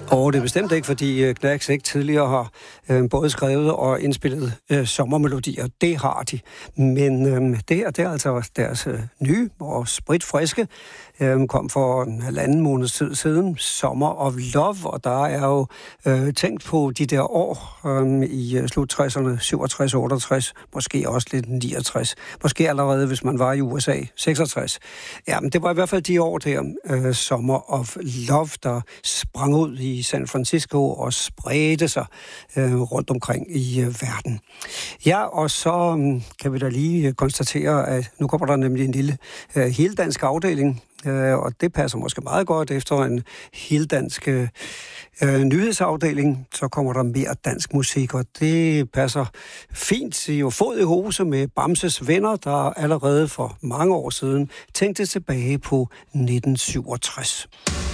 Og det er bestemt ikke, fordi Knacks ikke tidligere har både skrevet og indspillet sommermelodier. Det har de. Men det her, det er altså deres nye og spritfriske. Kom for en halvanden måneds tid siden. Summer of Love, og der er jo tænkt på de der år i slut 60'erne, 67, 68, måske også lidt 69. Måske allerede, hvis man var i USA, 66. Ja, men det var i hvert fald de år der, Summer of Love, der sprang ud i San Francisco og spredte sig rundt omkring i verden. Ja, og så kan vi da lige konstatere, at nu kommer der nemlig en lille heldansk afdeling, og det passer måske meget godt efter en heldansk nyhedsafdeling. Så kommer der mere dansk musik, og det passer fint i fod i hose med Bamses Venner, der allerede for mange år siden tænkte tilbage på 1967.